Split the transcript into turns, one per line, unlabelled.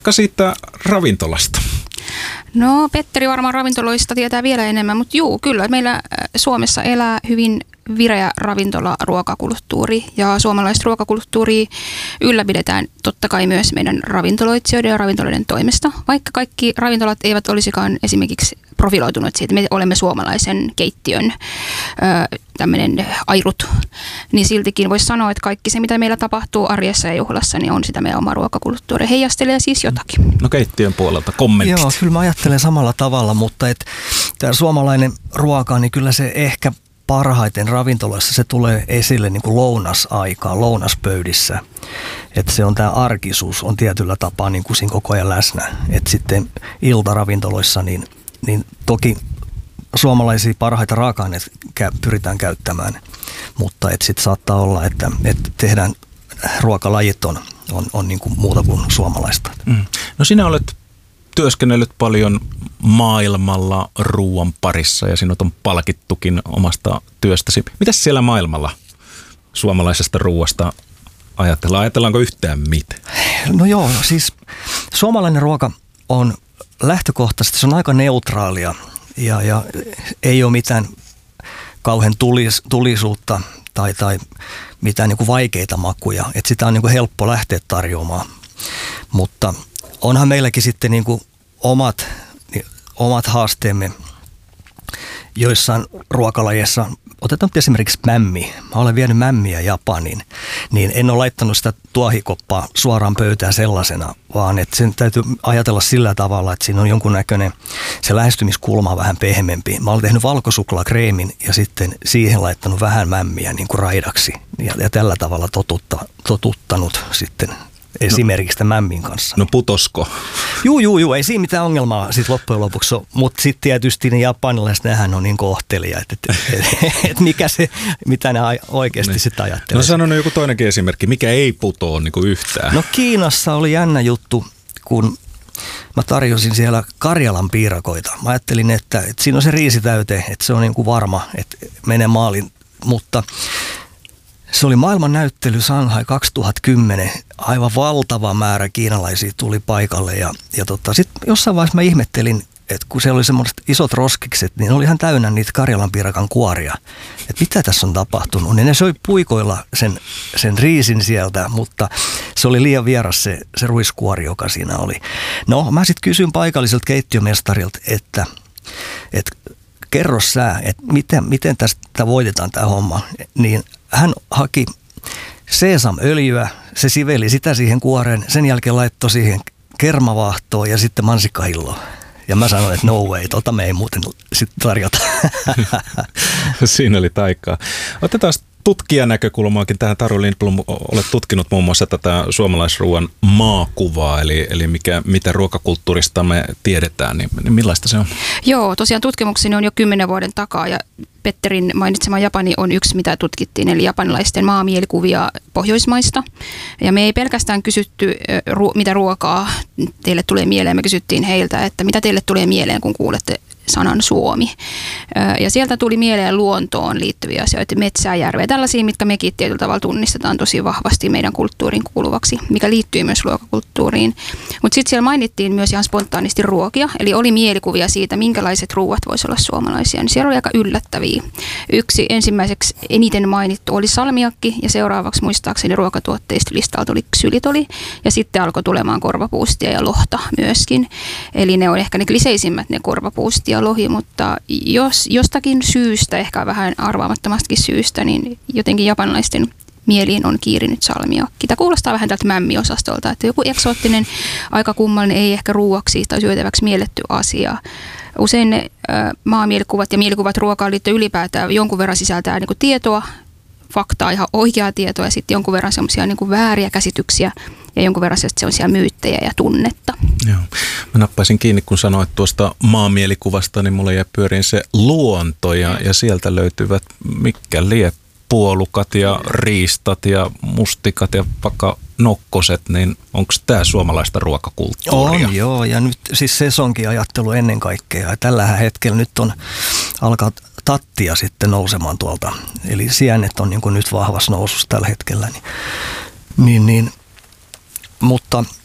Siitä ravintolasta.
No Petteri varmaan ravintoloista tietää vielä enemmän, mutta juu, kyllä meillä Suomessa elää hyvin vireä ravintola-ruokakulttuuri ja suomalaista ruokakulttuuria ylläpidetään totta kai myös meidän ravintoloitsijoiden ja ravintoloiden toimesta, vaikka kaikki ravintolat eivät olisikaan esimerkiksi profiloitunut siitä, me olemme suomalaisen keittiön tämmöinen airut, niin siltikin voisi sanoa, että kaikki se, mitä meillä tapahtuu arjessa ja juhlassa, niin on sitä meidän oma ruokakulttuuri. Heijastelee siis jotakin.
No keittiön puolelta kommentit.
Joo, kyllä mä ajattelen samalla tavalla, mutta tämä suomalainen ruoka, niin kyllä se ehkä parhaiten ravintoloissa se tulee esille niin kuin lounasaikaan, lounaspöydissä. Että se on tämä arkisuus on tietyllä tapaa niin kuin siinä koko ajan läsnä. Että sitten iltaravintoloissa niin toki suomalaisia parhaita raaka-aineita pyritään käyttämään, mutta sitten saattaa olla, että tehdään ruokalajit on niin kuin muuta kuin suomalaista.
No sinä olet työskennellyt paljon maailmalla ruoan parissa ja sinut on palkittukin omasta työstäsi. Mitäs siellä maailmalla suomalaisesta ruoasta ajatellaan? Ajatellaanko yhtään mitään?
No joo, siis suomalainen ruoka on lähtökohtaisesti, se on aika neutraalia ja ei ole mitään kauhean tulisuutta tai mitään niin kuin vaikeita makuja. Että sitä on niin kuin helppo lähteä tarjoamaan, mutta onhan meilläkin sitten niin kuin omat haasteemme joissain ruokalajeissa. Otetaan nyt esimerkiksi mämmi. Mä olen vienyt mämmiä Japaniin, niin en ole laittanut sitä tuohikoppaa suoraan pöytään sellaisena, vaan että sen täytyy ajatella sillä tavalla, että siinä on jonkunnäköinen se lähestymiskulma vähän pehmeämpi. Mä olen tehnyt valkosuklaakreemin ja sitten siihen laittanut vähän mämmiä niin kuin raidaksi ja tällä tavalla totuttanut sitten esimerkiksi tämän mämmin kanssa.
No putosko?
Juu, ei siinä mitään ongelmaa sit loppujen lopuksi ole, mutta sitten tietysti ne japanilaiset, nehän on niin kohtelia, että mitä ne oikeasti sitten ajattelee.
No sano joku toinenkin esimerkki, mikä ei putoa niin kuin yhtään.
No Kiinassa oli jännä juttu, kun mä tarjosin siellä Karjalan piirakoita. Mä ajattelin, että siinä on se riisitäyte, että se on niin kuin varma, että menee maaliin, mutta se oli maailmannäyttely Shanghai 2010. Aivan valtava määrä kiinalaisia tuli paikalle ja sitten jossain vaiheessa mä ihmettelin, että kun siellä oli semmoiset isot roskikset, niin oli ihan täynnä niitä Karjalan piirakan kuoria. Että mitä tässä on tapahtunut? Niin ne söi puikoilla sen riisin sieltä, mutta se oli liian vieras se ruiskuori, joka siinä oli. No mä sitten kysyin paikalliselta keittiömestarilta, että kerro sä, että miten tästä voitetaan tämä homma. Niin hän haki seesamöljyä, se siveli sitä siihen kuoreen, sen jälkeen laittoi siihen kermavaahtoa ja sitten mansikkahilloa. Ja mä sanoin, että no way, me ei muuten sitten tarjota.
Siinä oli taikaa. Otetaan tutkijanäkökulmaakin tähän. Taru Lindblom, olet tutkinut muun muassa tätä suomalaisruuan maakuvaa, eli mitä ruokakulttuurista me tiedetään, niin millaista se on?
Joo, tosiaan tutkimukseni on jo 10 vuoden takaa ja Petterin mainitsema Japani on yksi, mitä tutkittiin, eli japanilaisten maamielikuvia Pohjoismaista. Ja me ei pelkästään kysytty, mitä ruokaa teille tulee mieleen, me kysyttiin heiltä, että mitä teille tulee mieleen, kun kuulette sanan Suomi. Ja sieltä tuli mieleen luontoon liittyviä asioita, metsää, järveä, tällaisia, mitkä mekin tietyllä tavalla tunnistetaan tosi vahvasti meidän kulttuurin kuuluvaksi, mikä liittyy myös ruokakulttuuriin. Mutta sitten siellä mainittiin myös ihan spontaanisti ruokia, eli oli mielikuvia siitä, minkälaiset ruuat voisi olla suomalaisia. Niin siellä oli aika yllättäviä. Yksi ensimmäiseksi eniten mainittu oli salmiakki ja seuraavaksi muistaakseni ruokatuotteista listalta oli ksylitoli ja sitten alkoi tulemaan korvapuustia ja lohta myöskin. Eli ne on ehkä ne kliseisimmät ne korvapuusti ja lohi, mutta jos jostakin syystä, ehkä vähän arvaamattomastakin syystä, niin jotenkin japanilaisten mieliin on kiirinyt salmiakki. Tämä kuulostaa vähän tältä mämmiosastolta, että joku eksoottinen, aika kummallinen, ei ehkä ruuaksi tai syötäväksi mielletty asia. Usein ne maamielikkuvat ja mielikuvat ruokaan liittyen ylipäätään jonkun verran sisältää niin kuin tietoa, faktaa, ihan oikeaa tietoa ja sitten jonkun verran semmoisia niin kuin vääriä käsityksiä ja jonkun verran semmoisia myyttejä ja tunnetta.
Joo. Mä nappaisin kiinni, kun sanoit tuosta maamielikuvasta, niin mulle jäi pyöriin se luonto ja sieltä löytyvät mitkä puolukat ja riistat ja mustikat ja vaikka nokkoset, niin onko tämä suomalaista ruokakulttuuria?
On joo, ja nyt siis sesonkiajattelu ennen kaikkea. Ja tällä hetkellä nyt alkaa tattia sitten nousemaan tuolta. Eli sienet on niin kuin nyt vahvassa nousussa tällä hetkellä. Mutta